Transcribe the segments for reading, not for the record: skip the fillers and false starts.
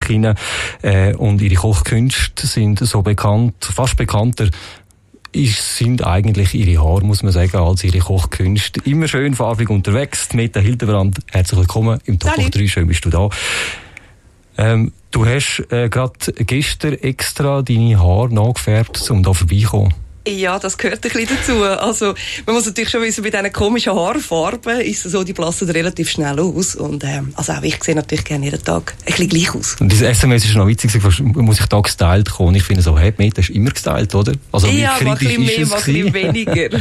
Köchinnen und ihre Kochkünste sind so bekannt, fast bekannter sind eigentlich ihre Haare, muss man sagen, als ihre Kochkünste. Immer schön farbig unterwegs. Meta Hildebrand, herzlich willkommen im Top of 3. Schön bist du da. Du hast gerade gestern extra deine Haare nachgefärbt, um da vorbeikommen. Ja, das gehört ein bisschen dazu. Also, man muss natürlich schon wissen, bei diesen komischen Haarfarben ist es so, die blassen relativ schnell aus. Und, also auch ich sehe natürlich gerne jeden Tag ein bisschen gleich aus. Und diese SMS ist noch witzig, muss ich da gestylt kommen? Ich finde so, hey, Meta ist immer gestylt, oder? Also, ja, mal ein bisschen mehr, mal ein bisschen weniger.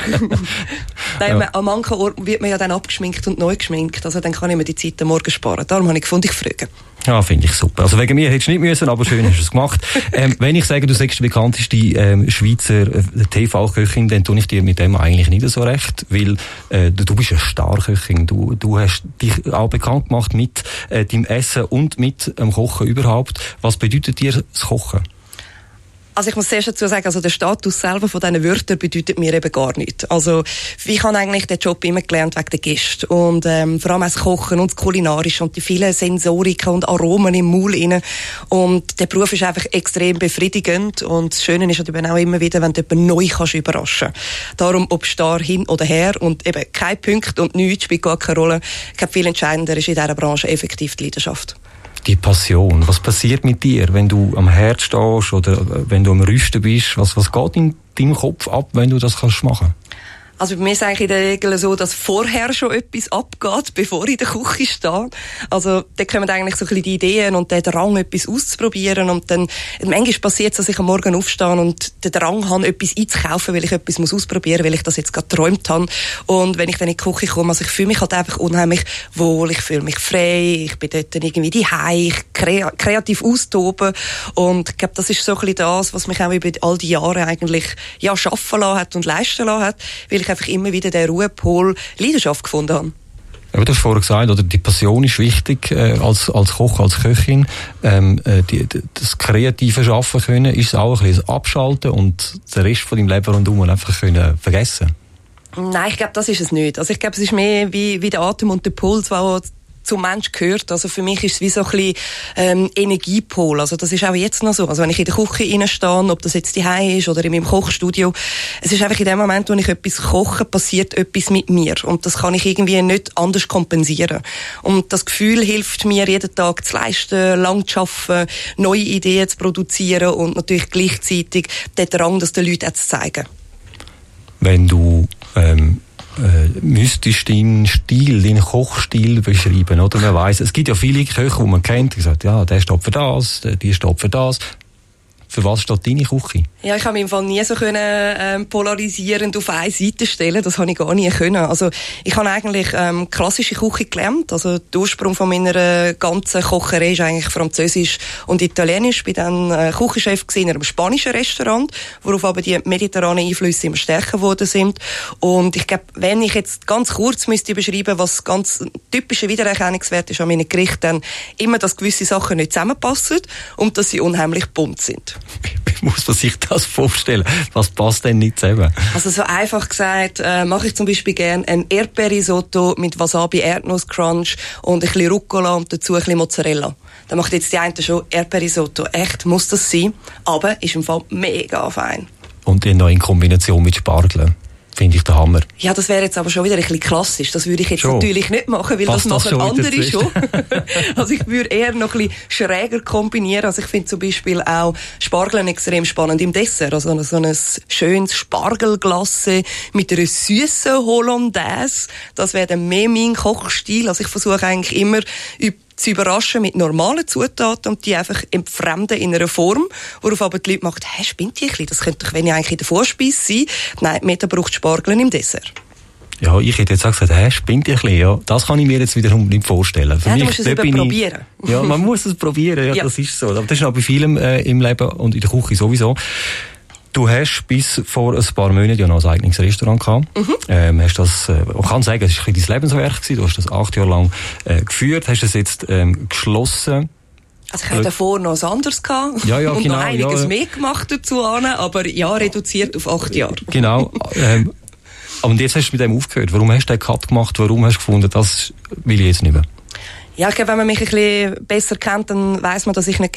Nein, ja. An manchen Orten wird man ja dann abgeschminkt und neu geschminkt. Also, dann kann ich mir die Zeit am Morgen sparen. Darum habe ich gefunden, ich frage. Ja, finde ich super. Also wegen mir hättest du nicht müssen, aber schön hast du es gemacht. Wenn ich sage, du sagst die bekannteste Schweizer TV-Köchin, dann tue ich dir mit dem eigentlich nicht so recht, weil du bist eine Starköchin. Du hast dich auch bekannt gemacht mit deinem Essen und mit Kochen überhaupt. Was bedeutet dir das Kochen? Also ich muss zuerst dazu sagen, also der Status selber von diesen Wörtern bedeutet mir eben gar nichts. Also ich habe eigentlich den Job immer gelernt wegen der Gäste und vor allem das Kochen und das Kulinarische und die vielen Sensoriken und Aromen im Maul rein. Und der Beruf ist einfach extrem befriedigend und das Schöne ist eben auch immer wieder, wenn du jemanden neu kannst überraschen. Darum, ob Star hin oder her und eben kein Punkt und nichts spielt gar keine Rolle. Ich glaube, viel entscheidender ist in dieser Branche effektiv die Leidenschaft. Die Passion. Was passiert mit dir, wenn du am Herd stehst oder wenn du am Rüsten bist? Was geht in deinem Kopf ab, wenn du das machen kannst? Also bei mir ist es eigentlich in der Regel so, dass vorher schon etwas abgeht, bevor ich in der Küche stehe. Also da kommen eigentlich so ein bisschen die Ideen und der Drang, etwas auszuprobieren. Und dann, manchmal passiert es, dass ich am Morgen aufstehe und den Drang habe, etwas einzukaufen, weil ich etwas ausprobieren muss, weil ich das jetzt gerade geträumt habe. Und wenn ich dann in die Küche komme, also ich fühle mich halt einfach unheimlich wohl, ich fühle mich frei, ich bin dort dann irgendwie daheim, ich kreativ austoben. Und ich glaube, das ist so ein bisschen das, was mich auch über all die Jahre eigentlich, ja, schaffen lassen hat und leisten lassen hat, weil ich einfach immer wieder den Ruhepol Leidenschaft gefunden habe. Ja, du hast vorhin gesagt, oder, die Passion ist wichtig als Koch, als Köchin. Das kreative Schaffen können, ist es auch ein bisschen Abschalten und den Rest von deinem Leben rundum einfach können vergessen? Nein, ich glaube, das ist es nicht. Also ich glaube, es ist mehr wie der Atem und der Puls, der zum Mensch gehört. Also für mich ist es wie so ein bisschen Energiepol. Also das ist auch jetzt noch so. Also wenn ich in der Küche reinstehe, ob das jetzt daheim ist oder in meinem Kochstudio, es ist einfach in dem Moment, wo ich etwas koche, passiert etwas mit mir. Und das kann ich irgendwie nicht anders kompensieren. Und das Gefühl hilft mir, jeden Tag zu leisten, lang zu arbeiten, neue Ideen zu produzieren und natürlich gleichzeitig den Drang, das den Leuten auch zu zeigen. Wenn du müsstest deinen Stil, deinen Kochstil beschreiben, oder? Man weiss, es gibt ja viele Köche, die man kennt, die sagen, ja, der steht für das, die steht für das. Für was steht deine Küche? Ja, ich habe mich im Fall nie so polarisierend auf eine Seite stellen. Das habe ich gar nie können. Also, ich habe eigentlich klassische Küche gelernt. Also, der Ursprung von meiner ganzen Kocherei ist eigentlich Französisch und Italienisch. Ich bin dann Küchenchef in einem spanischen Restaurant, worauf aber die mediterranen Einflüsse immer stärker geworden sind. Und ich glaube, wenn ich jetzt ganz kurz müsste beschreiben, was ganz typischer Wiedererkennungswert ist an meinen Gerichten, dann immer, dass gewisse Sachen nicht zusammenpassen und dass sie unheimlich bunt sind. Wie muss man sich das vorstellen? Was passt denn nicht zusammen? Also so einfach gesagt, mache ich zum Beispiel gerne ein Erdbeerrisotto mit Wasabi, Erdnusscrunch und ein bisschen Rucola und dazu ein bisschen Mozzarella. Da macht jetzt die eine schon Erdbeerrisotto. Echt, muss das sein. Aber ist im Fall mega fein. Und dann noch in Kombination mit Spargel. Finde ich der Hammer. Ja, das wäre jetzt aber schon wieder ein bisschen klassisch. Das würde ich jetzt natürlich nicht machen, weil passt das machen andere schon. Also ich würde eher noch ein bisschen schräger kombinieren. Also ich finde zum Beispiel auch Spargel extrem spannend im Dessert. Also so ein schönes Spargelglasse mit einer süßen Hollandaise. Das wäre dann mehr mein Kochstil. Also ich versuche eigentlich immer zu überraschen mit normalen Zutaten und die einfach entfremden in einer Form, worauf aber die Leute machen, spinnt die ein bisschen? Das könnte doch, wenn ich eigentlich in der Vorspeise sein. Nein, Meta braucht Spargel im Dessert. Ja, ich hätte jetzt auch gesagt, spinnt die ein bisschen, ja. Das kann ich mir jetzt wiederum nicht vorstellen. Für ja, mich, du musst es eben probieren. Ja, man muss es probieren, ja, das ist so. Aber das ist auch bei vielem im Leben und in der Küche sowieso. Du hast bis vor ein paar Monaten ja noch ein eigenes Restaurant gehabt. Hast das, man kann sagen, es war dein Lebenswerk gewesen. Du hast das 8 Jahre lang geführt, hast es jetzt geschlossen. Also ich hatte davor noch was anderes gehabt. Ja, und genau, noch einiges mehr gemacht dazu, aber ja, reduziert auf 8 Jahre. Genau. Und jetzt hast du mit dem aufgehört. Warum hast du den Cut gemacht? Warum hast du gefunden, das will ich jetzt nicht mehr? Ja, ich glaube, wenn man mich ein bisschen besser kennt, dann weiss man, dass ich nicht